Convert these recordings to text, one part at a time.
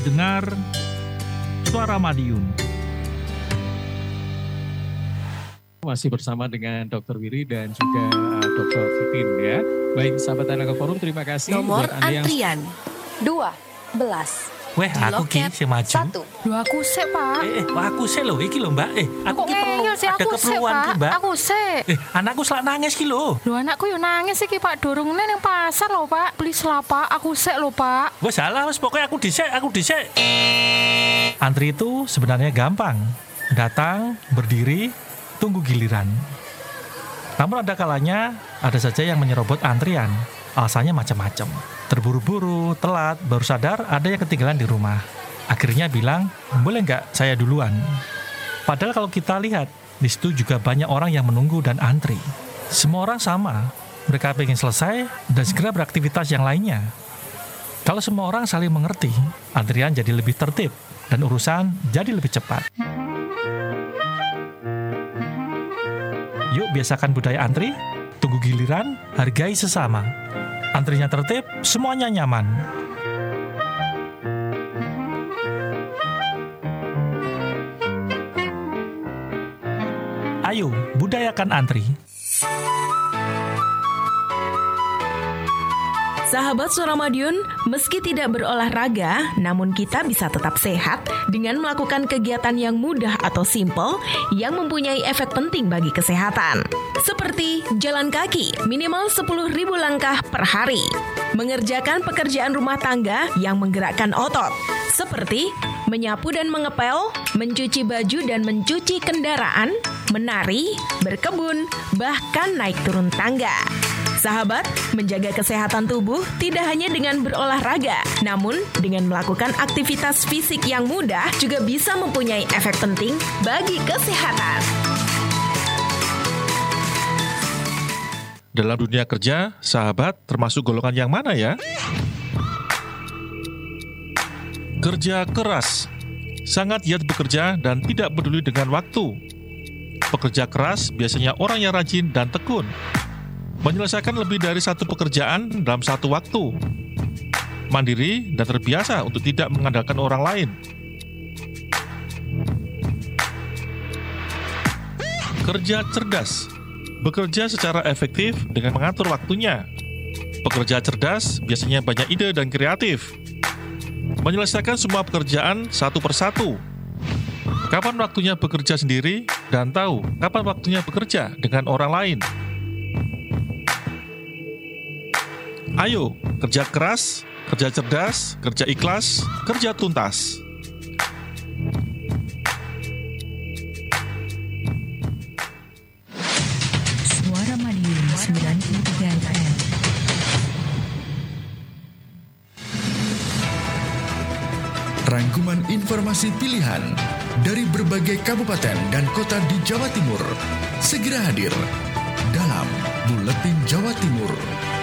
Dengar Suara Madiun. Masih bersama dengan Dr. Wiri dan juga Dr. Fitin ya. Baik, sahabat Tenaga Forum, terima kasih. Nomor antrian 12. Weh, aku ki sing maju. Lho aku sik, Pak. Aku sik lho, iki lho, Mbak. Aku ki perlu ada keperluan ki, Mbak. Aku sik. Anakku selak nangis ki lho. Lho anakku yo nangis iki, Pak. Dorongnya ning pasar lho, Pak. Please lah, Pak. Aku sik lho, Pak. Wes salah, wes pokoknya aku dhisik. Antri itu sebenarnya gampang. Datang, berdiri, tunggu giliran. Namun ada kalanya ada saja yang menyerobot antrian. Alasannya macam-macam. Terburu-buru, telat, baru sadar ada yang ketinggalan di rumah. Akhirnya bilang, boleh nggak saya duluan? Padahal kalau kita lihat, di situ juga banyak orang yang menunggu dan antri. Semua orang sama, mereka ingin selesai dan segera beraktivitas yang lainnya. Kalau semua orang saling mengerti, antrian jadi lebih tertib dan urusan jadi lebih cepat. Yuk biasakan budaya antri, tunggu giliran, hargai sesama. Antrinya tertib, semuanya nyaman. Ayo, budayakan antri. Sahabat Suara Madiun, meski tidak berolahraga, namun kita bisa tetap sehat dengan melakukan kegiatan yang mudah atau simple yang mempunyai efek penting bagi kesehatan. Seperti jalan kaki minimal 10.000 langkah per hari, mengerjakan pekerjaan rumah tangga yang menggerakkan otot, seperti menyapu dan mengepel, mencuci baju dan mencuci kendaraan, menari, berkebun, bahkan naik turun tangga. Sahabat, menjaga kesehatan tubuh tidak hanya dengan berolahraga, namun dengan melakukan aktivitas fisik yang mudah juga bisa mempunyai efek penting bagi kesehatan. Dalam dunia kerja, sahabat termasuk golongan yang mana ya? Kerja keras, sangat giat bekerja dan tidak peduli dengan waktu. Pekerja keras biasanya orang yang rajin dan tekun, menyelesaikan lebih dari satu pekerjaan dalam satu waktu, mandiri dan terbiasa untuk tidak mengandalkan orang lain. Kerja cerdas, bekerja secara efektif dengan mengatur waktunya. Pekerja cerdas biasanya banyak ide dan kreatif, menyelesaikan semua pekerjaan satu persatu. Kapan waktunya bekerja sendiri dan tahu kapan waktunya bekerja dengan orang lain. Ayo, kerja keras, kerja cerdas, kerja ikhlas, kerja tuntas. Suara Madiun 93 FM. Rangkuman informasi pilihan dari berbagai kabupaten dan kota di Jawa Timur segera hadir dalam Buletin Jawa Timur.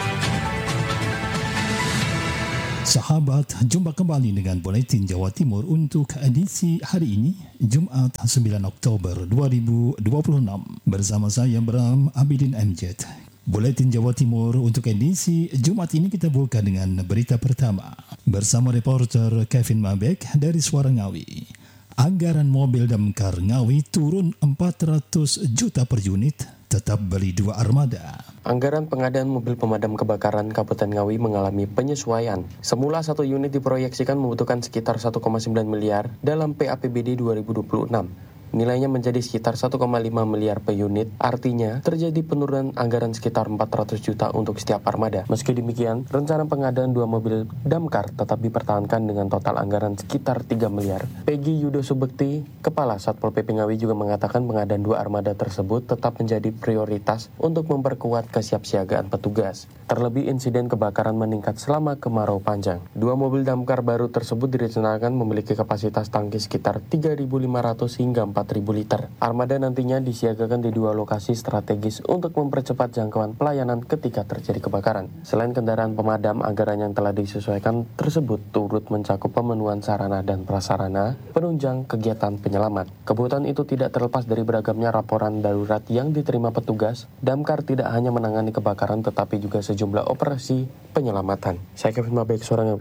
Sahabat, jumpa kembali dengan Buletin Jawa Timur untuk edisi hari ini, Jumat 9 Oktober 2026. Bersama saya Bram Abidin MJ. Buletin Jawa Timur untuk edisi Jumat ini kita buka dengan berita pertama. Bersama reporter Kevin Mabek dari Suara Ngawi. Anggaran mobil damkar Ngawi turun 400 juta per unit, tetap beli 2 armada. Anggaran pengadaan mobil pemadam kebakaran Kabupaten Ngawi mengalami penyesuaian. Semula 1 unit diproyeksikan membutuhkan sekitar 1,9 miliar dalam PAPBD 2026. Nilainya menjadi sekitar 1,5 miliar per unit, artinya terjadi penurunan anggaran sekitar 400 juta untuk setiap armada. Meski demikian, rencana pengadaan 2 mobil damkar tetap dipertahankan dengan total anggaran sekitar 3 miliar. Peggy Yudo Subekti, Kepala Satpol PP Ngawi juga mengatakan pengadaan 2 armada tersebut tetap menjadi prioritas untuk memperkuat kesiapsiagaan petugas. Terlebih insiden kebakaran meningkat selama kemarau panjang. 2 mobil damkar baru tersebut direncanakan memiliki kapasitas tangki sekitar 3.500 hingga 4.000 liter. Armada nantinya disiagakan di 2 lokasi strategis untuk mempercepat jangkauan pelayanan ketika terjadi kebakaran. Selain kendaraan pemadam, anggaran yang telah disesuaikan tersebut turut mencakup pemenuhan sarana dan prasarana, penunjang kegiatan penyelamat. Kebutuhan itu tidak terlepas dari beragamnya laporan darurat yang diterima petugas. Damkar tidak hanya menangani kebakaran tetapi juga sejumlah operasi penyelamatan. Saya Kevin Mabek, Suara Ngawi.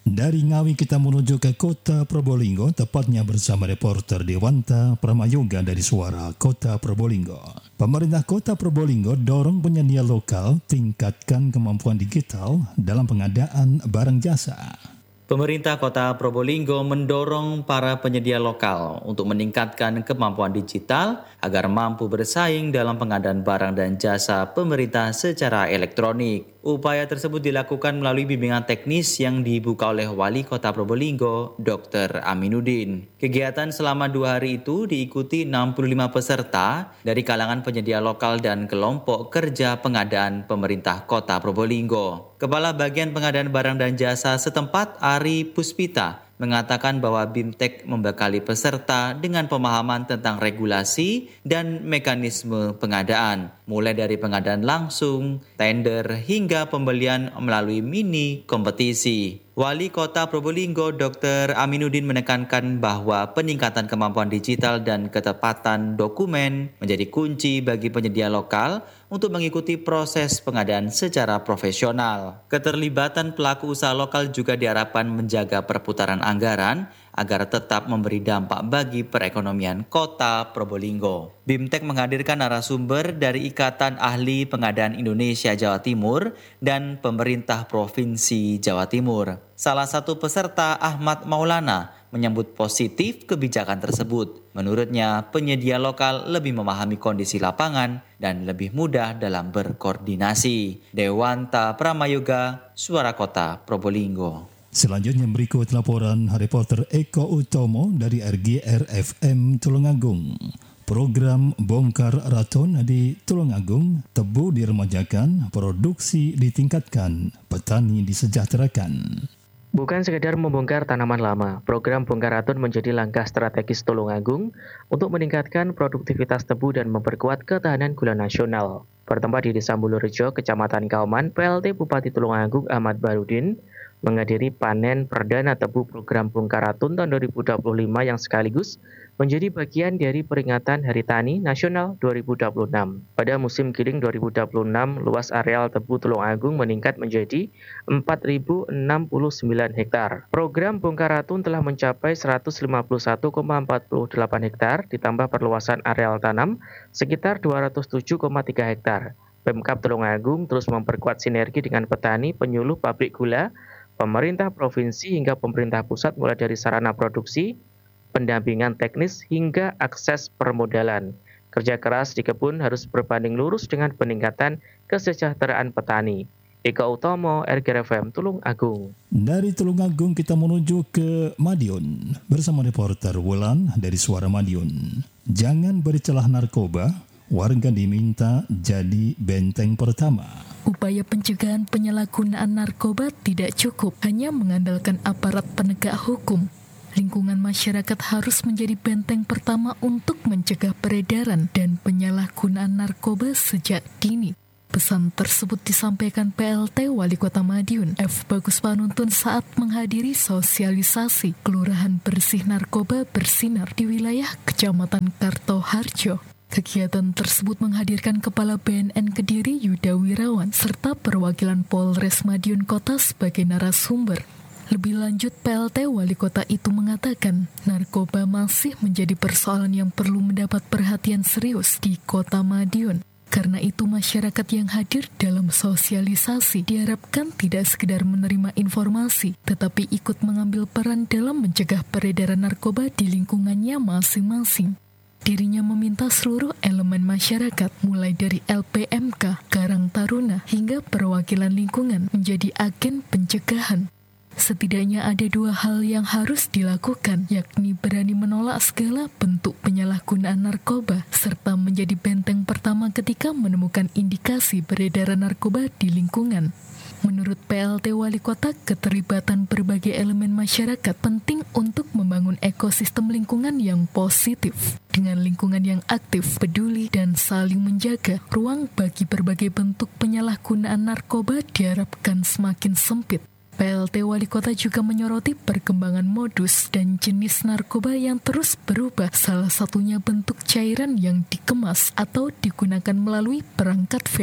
Dari Ngawi kita menuju ke kota Probolinggo, tepatnya bersama reporter Dewanta Pramayoga dari Suara Kota Probolinggo. Pemerintah Kota Probolinggo dorong penyedia lokal tingkatkan kemampuan digital dalam pengadaan barang jasa. Pemerintah Kota Probolinggo mendorong para penyedia lokal untuk meningkatkan kemampuan digital agar mampu bersaing dalam pengadaan barang dan jasa pemerintah secara elektronik. Upaya tersebut dilakukan melalui bimbingan teknis yang dibuka oleh Wali Kota Probolinggo, Dr. Aminuddin. Kegiatan selama 2 hari itu diikuti 65 peserta dari kalangan penyedia lokal dan kelompok kerja pengadaan pemerintah Kota Probolinggo. Kepala Bagian Pengadaan Barang dan Jasa setempat, Ari Puspita, mengatakan bahwa BIMTEK membekali peserta dengan pemahaman tentang regulasi dan mekanisme pengadaan, mulai dari pengadaan langsung, tender, hingga pembelian melalui mini kompetisi. Wali Kota Probolinggo Dr. Aminuddin menekankan bahwa peningkatan kemampuan digital dan ketepatan dokumen menjadi kunci bagi penyedia lokal untuk mengikuti proses pengadaan secara profesional. Keterlibatan pelaku usaha lokal juga diharapkan menjaga perputaran anggaran agar tetap memberi dampak bagi perekonomian Kota Probolinggo. BIMTEK menghadirkan narasumber dari Ikatan Ahli Pengadaan Indonesia Jawa Timur dan pemerintah Provinsi Jawa Timur. Salah satu peserta, Ahmad Maulana, menyambut positif kebijakan tersebut. Menurutnya, penyedia lokal lebih memahami kondisi lapangan dan lebih mudah dalam berkoordinasi. Dewanta Pramayoga, Suara Kota Probolinggo. Selanjutnya berikut laporan reporter Eko Utomo dari RGR FM Tulungagung. Program bongkar raton di Tulungagung, tebu diremajakan, produksi ditingkatkan, petani disejahterakan. Bukan sekedar membongkar tanaman lama, program bongkar raton menjadi langkah strategis Tulungagung untuk meningkatkan produktivitas tebu dan memperkuat ketahanan gula nasional. Bertempat di Desa Bulurejo, Kecamatan Kauman, PLT Bupati Tulungagung Ahmad Barudin menghadiri panen perdana tebu program bongkar raton tahun 2025 yang sekaligus menjadi bagian dari peringatan Hari Tani Nasional 2026. Pada musim giling 2026, luas areal tebu Tulungagung meningkat menjadi 4.069 hektar. Program bongkar raton telah mencapai 151,48 hektar, ditambah perluasan areal tanam sekitar 207,3 hektar. Pemkab Tulungagung terus memperkuat sinergi dengan petani, penyuluh pabrik gula, pemerintah provinsi hingga pemerintah pusat mulai dari sarana produksi, pendampingan teknis hingga akses permodalan. Kerja keras di kebun harus berbanding lurus dengan peningkatan kesejahteraan petani. Eko Utomo, RGR FM Tulungagung. Dari Tulungagung kita menuju ke Madiun bersama reporter Wulan dari Suara Madiun. Jangan bercelah narkoba, warga diminta jadi benteng pertama. Upaya pencegahan penyalahgunaan narkoba tidak cukup hanya mengandalkan aparat penegak hukum. Lingkungan masyarakat harus menjadi benteng pertama untuk mencegah peredaran dan penyalahgunaan narkoba sejak dini. Pesan tersebut disampaikan PLT Wali Kota Madiun, F. Bagus Panuntun saat menghadiri sosialisasi Kelurahan Bersih Narkoba Bersinar di wilayah Kecamatan Kartoharjo. Kegiatan tersebut menghadirkan Kepala BNN Kediri Yuda Wirawan serta perwakilan Polres Madiun Kota sebagai narasumber. Lebih lanjut, PLT Wali Kota itu mengatakan narkoba masih menjadi persoalan yang perlu mendapat perhatian serius di Kota Madiun. Karena itu masyarakat yang hadir dalam sosialisasi diharapkan tidak sekedar menerima informasi, tetapi ikut mengambil peran dalam mencegah peredaran narkoba di lingkungannya masing-masing. Dirinya meminta seluruh elemen masyarakat, mulai dari LPMK, Karang Taruna, hingga perwakilan lingkungan menjadi agen pencegahan. Setidaknya ada 2 hal yang harus dilakukan, yakni berani menolak segala bentuk penyalahgunaan narkoba, serta menjadi benteng pertama ketika menemukan indikasi peredaran narkoba di lingkungan. Menurut PLT Wali Kota, keterlibatan berbagai elemen masyarakat penting untuk membangun ekosistem lingkungan yang positif. Dengan lingkungan yang aktif, peduli, dan saling menjaga, ruang bagi berbagai bentuk penyalahgunaan narkoba diharapkan semakin sempit. PLT Wali Kota juga menyoroti perkembangan modus dan jenis narkoba yang terus berubah, salah satunya bentuk cairan yang dikemas atau digunakan melalui perangkat vape.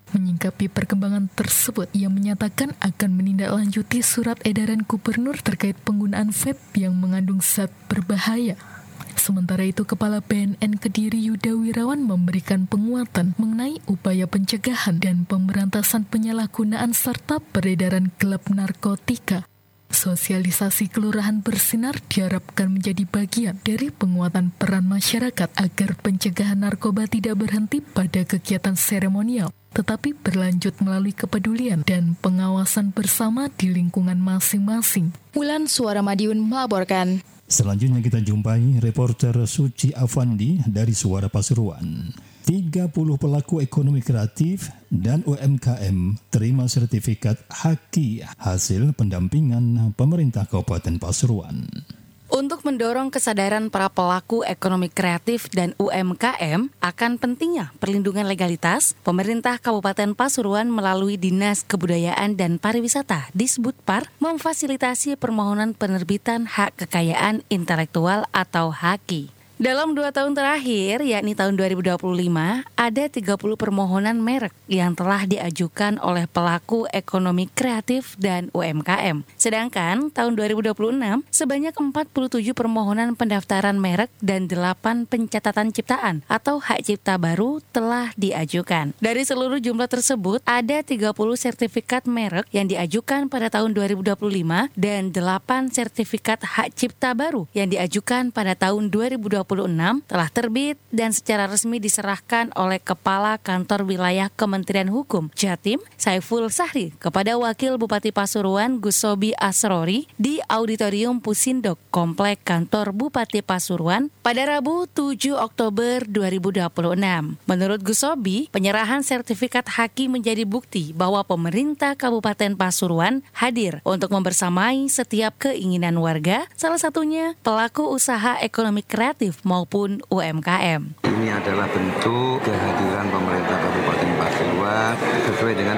Menyingkapi perkembangan tersebut, ia menyatakan akan menindaklanjuti surat edaran gubernur terkait penggunaan vape yang mengandung zat berbahaya. Sementara itu, Kepala BNN Kediri Yuda Wirawan memberikan penguatan mengenai upaya pencegahan dan pemberantasan penyalahgunaan serta peredaran gelap narkotika. Sosialisasi kelurahan bersinar diharapkan menjadi bagian dari penguatan peran masyarakat agar pencegahan narkoba tidak berhenti pada kegiatan seremonial, tetapi berlanjut melalui kepedulian dan pengawasan bersama di lingkungan masing-masing. Wulan Suara Madiun melaporkan. Selanjutnya kita jumpai reporter Suci Afandi dari Suara Pasuruan. 30 pelaku ekonomi kreatif dan UMKM terima sertifikat HAKI hasil pendampingan pemerintah Kabupaten Pasuruan. Untuk mendorong kesadaran para pelaku ekonomi kreatif dan UMKM akan pentingnya perlindungan legalitas, pemerintah Kabupaten Pasuruan melalui Dinas Kebudayaan dan Pariwisata Disbudpar memfasilitasi permohonan penerbitan hak kekayaan intelektual atau HAKI. Dalam 2 tahun terakhir, yakni tahun 2025, ada 30 permohonan merek yang telah diajukan oleh pelaku ekonomi kreatif dan UMKM. Sedangkan tahun 2026, sebanyak 47 permohonan pendaftaran merek dan 8 pencatatan ciptaan atau hak cipta baru telah diajukan. Dari seluruh jumlah tersebut, ada 30 sertifikat merek yang diajukan pada tahun 2025 dan 8 sertifikat hak cipta baru yang diajukan pada tahun 2026 telah terbit dan secara resmi diserahkan oleh Kepala Kantor Wilayah Kementerian Hukum Jatim Saiful Sahri kepada Wakil Bupati Pasuruan Gusobi Asrori di Auditorium Pusindok Komplek Kantor Bupati Pasuruan pada Rabu 7 Oktober 2026. Menurut Gusobi, penyerahan sertifikat HAKI menjadi bukti bahwa pemerintah Kabupaten Pasuruan hadir untuk membersamai setiap keinginan warga, salah satunya pelaku usaha ekonomi kreatif maupun UMKM. Ini adalah bentuk kehadiran pemerintah Kabupaten Pasuruan sesuai dengan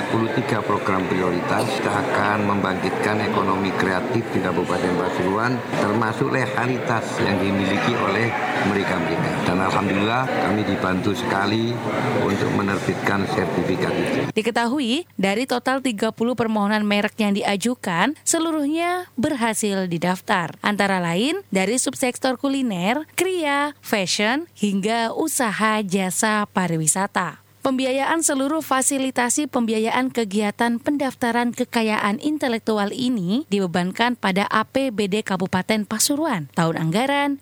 33 program prioritas. Kita akan membangkitkan ekonomi kreatif di Kabupaten Pasuruan termasuk legalitas yang dimiliki oleh mereka-mereka. Dan alhamdulillah kami dibantu sekali untuk menerbitkan sertifikat itu. Diketahui dari total 30 permohonan merek yang diajukan, seluruhnya berhasil didaftar. Antara lain dari subsektor kuliner, kria, fashion, hingga usaha jasa pariwisata. Pembiayaan seluruh fasilitasi pembiayaan kegiatan pendaftaran kekayaan intelektual ini dibebankan pada APBD Kabupaten Pasuruan tahun anggaran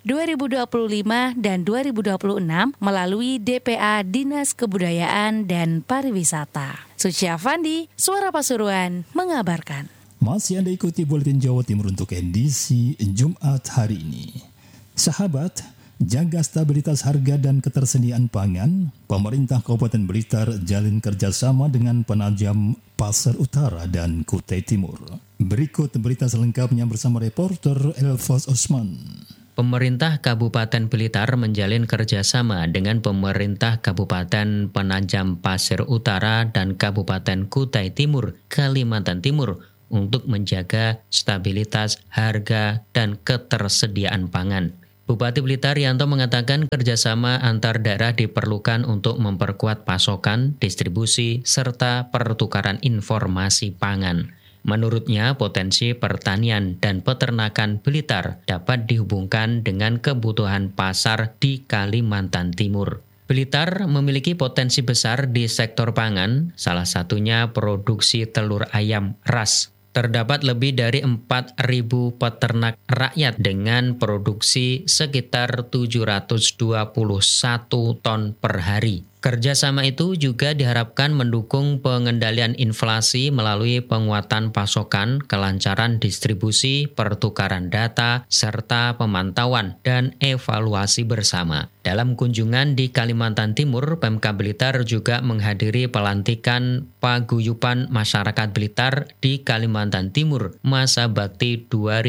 2025 dan 2026 melalui DPA Dinas Kebudayaan dan Pariwisata. Suci Afandi, Suara Pasuruan, mengabarkan. Masih Anda ikuti Buletin Jawa Timur untuk edisi Jumat hari ini. Sahabat, jaga stabilitas harga dan ketersediaan pangan, pemerintah Kabupaten Blitar jalin kerjasama dengan Penajam Pasir Utara dan Kutai Timur. Berikut berita selengkapnya bersama reporter Elfas Osman. Pemerintah Kabupaten Blitar menjalin kerjasama dengan pemerintah Kabupaten Penajam Pasir Utara dan Kabupaten Kutai Timur, Kalimantan Timur, untuk menjaga stabilitas harga dan ketersediaan pangan. Bupati Blitar Yanto mengatakan kerjasama antar daerah diperlukan untuk memperkuat pasokan, distribusi, serta pertukaran informasi pangan. Menurutnya, potensi pertanian dan peternakan Blitar dapat dihubungkan dengan kebutuhan pasar di Kalimantan Timur. Blitar memiliki potensi besar di sektor pangan, salah satunya produksi telur ayam ras. Terdapat lebih dari 4.000 peternak rakyat dengan produksi sekitar 721 ton per hari. Kerjasama itu juga diharapkan mendukung pengendalian inflasi melalui penguatan pasokan, kelancaran distribusi, pertukaran data, serta pemantauan dan evaluasi bersama. Dalam kunjungan di Kalimantan Timur, Pemkab Blitar juga menghadiri pelantikan Paguyuban Masyarakat Blitar di Kalimantan Timur masa bakti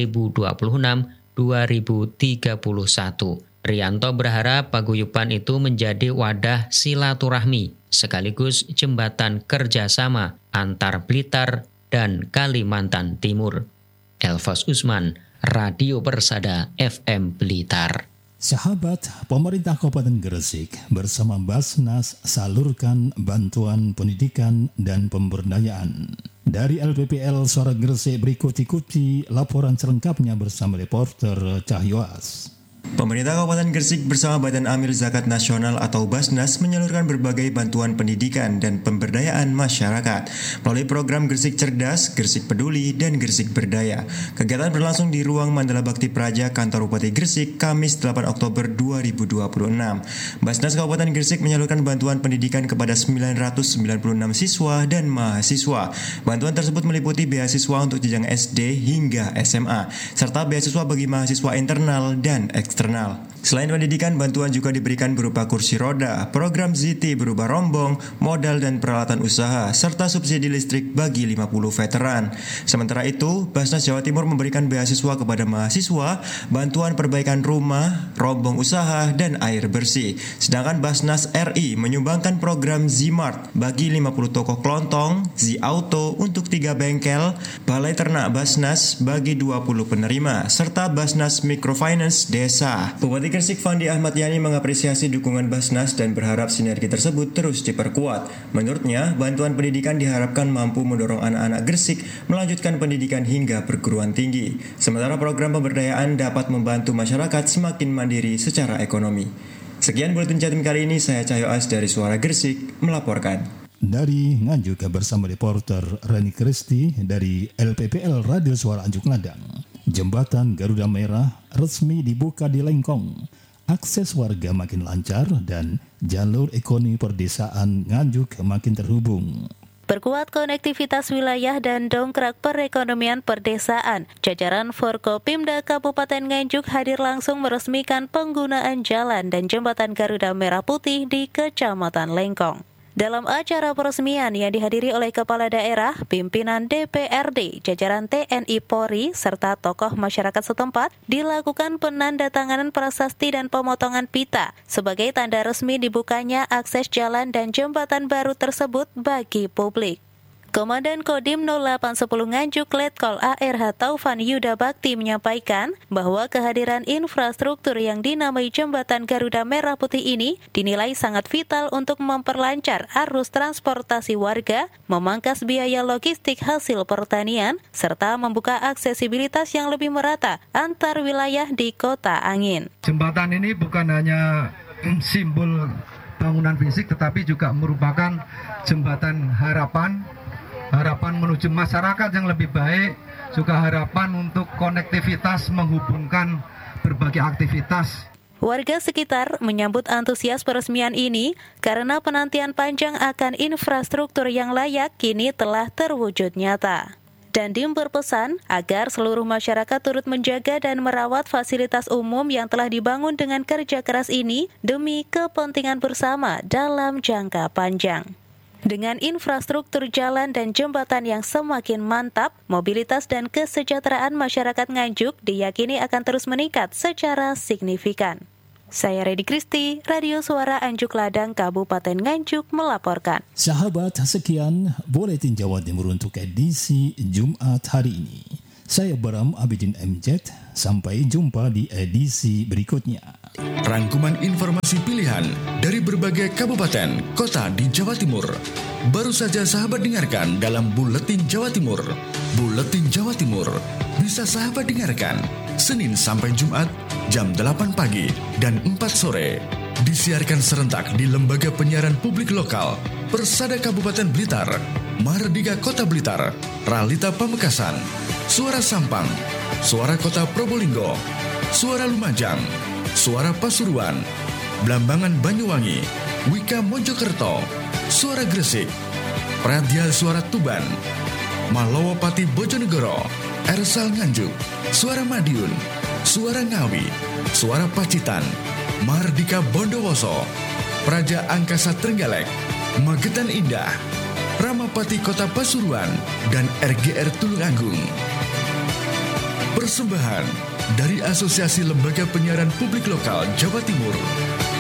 2026-2031. Rianto berharap paguyuban itu menjadi wadah silaturahmi sekaligus jembatan kerjasama antar Blitar dan Kalimantan Timur. Elfas Usman, Radio Persada FM Blitar. Sahabat, pemerintah Kabupaten Gresik bersama Basnas salurkan bantuan pendidikan dan pemberdayaan. Dari LPPL Suara Gresik berikut ikuti laporan selengkapnya bersama reporter Cahyoas. Pemerintah Kabupaten Gresik bersama Badan Amil Zakat Nasional atau Basnas menyalurkan berbagai bantuan pendidikan dan pemberdayaan masyarakat melalui program Gresik Cerdas, Gresik Peduli, dan Gresik Berdaya. Kegiatan berlangsung di Ruang Mandala Bakti Praja Kantor Bupati Gresik, Kamis 8 Oktober 2026. Basnas Kabupaten Gresik menyalurkan bantuan pendidikan kepada 996 siswa dan mahasiswa. Bantuan tersebut meliputi beasiswa untuk jenjang SD hingga SMA, serta beasiswa bagi mahasiswa internal dan eksternal. Selain pendidikan, bantuan juga diberikan berupa kursi roda, program ZT berupa rombong, modal dan peralatan usaha, serta subsidi listrik bagi 50 veteran. Sementara itu, Basnas Jawa Timur memberikan beasiswa kepada mahasiswa, bantuan perbaikan rumah, rombong usaha, dan air bersih. Sedangkan Basnas RI menyumbangkan program Z-Mart bagi 50 toko kelontong, Z-Auto untuk 3 bengkel, balai ternak Basnas bagi 20 penerima, serta Basnas Microfinance Desa. Bupati Gresik Fandi Ahmad Yani mengapresiasi dukungan Basnas dan berharap sinergi tersebut terus diperkuat. Menurutnya, bantuan pendidikan diharapkan mampu mendorong anak-anak Gresik melanjutkan pendidikan hingga perguruan tinggi. Sementara program pemberdayaan dapat membantu masyarakat semakin mandiri secara ekonomi. Sekian Buletin Jatim kali ini, saya Cahyoas dari Suara Gresik melaporkan. Dari Nganjuk bersama reporter Rani Kristi dari LPPL Radio Suara Anjuk Ladang. Jembatan Garuda Merah resmi dibuka di Lengkong. Akses warga makin lancar dan jalur ekonomi perdesaan Nganjuk makin terhubung. Perkuat konektivitas wilayah dan dongkrak perekonomian perdesaan. Jajaran Forkopimda Kabupaten Nganjuk hadir langsung meresmikan penggunaan jalan dan jembatan Garuda Merah Putih di Kecamatan Lengkong. Dalam acara peresmian yang dihadiri oleh Kepala Daerah, pimpinan DPRD, jajaran TNI Polri, serta tokoh masyarakat setempat, dilakukan penandatanganan prasasti dan pemotongan pita sebagai tanda resmi dibukanya akses jalan dan jembatan baru tersebut bagi publik. Komandan Kodim 0810 Nganjuk Letkol ARH Taufan Yuda Bakti menyampaikan bahwa kehadiran infrastruktur yang dinamai Jembatan Garuda Merah Putih ini dinilai sangat vital untuk memperlancar arus transportasi warga, memangkas biaya logistik hasil pertanian, serta membuka aksesibilitas yang lebih merata antar wilayah di Kota Angin. Jembatan ini bukan hanya simbol bangunan fisik tetapi juga merupakan jembatan harapan menuju masyarakat yang lebih baik, juga harapan untuk konektivitas menghubungkan berbagai aktivitas. Warga sekitar menyambut antusias peresmian ini karena penantian panjang akan infrastruktur yang layak kini telah terwujud nyata. Dandim berpesan agar seluruh masyarakat turut menjaga dan merawat fasilitas umum yang telah dibangun dengan kerja keras ini demi kepentingan bersama dalam jangka panjang. Dengan infrastruktur jalan dan jembatan yang semakin mantap, mobilitas dan kesejahteraan masyarakat Nganjuk diyakini akan terus meningkat secara signifikan. Saya Redi Kristi, Radio Suara Anjuk Ladang, Kabupaten Nganjuk melaporkan. Sahabat, sekian Buletin Jawa Timur untuk edisi Jumat hari ini. Saya Bram Abidin MZ, sampai jumpa di edisi berikutnya. Rangkuman informasi pilihan dari berbagai kabupaten, kota di Jawa Timur. Baru saja sahabat dengarkan dalam Buletin Jawa Timur. Buletin Jawa Timur bisa sahabat dengarkan Senin sampai Jumat jam 8 pagi dan 4 sore. Disiarkan serentak di Lembaga Penyiaran Publik Lokal, Persada Kabupaten Blitar, Mahardika Kota Blitar, Ralita Pamekasan, Suara Sampang, Suara Kota Probolinggo, Suara Lumajang, Suara Pasuruan, Blambangan Banyuwangi, Wika Mojokerto, Suara Gresik, Pradia Suara Tuban, Malowopati Bojonegoro, Ersal Nganjuk, Suara Madiun, Suara Ngawi, Suara Pacitan, Mahardika Bondowoso, Praja Angkasa Trenggalek, Magetan Indah, Ramapati Kota Pasuruan, dan RGR Tulungagung. Persembahan dari Asosiasi Lembaga Penyiaran Publik Lokal Jawa Timur.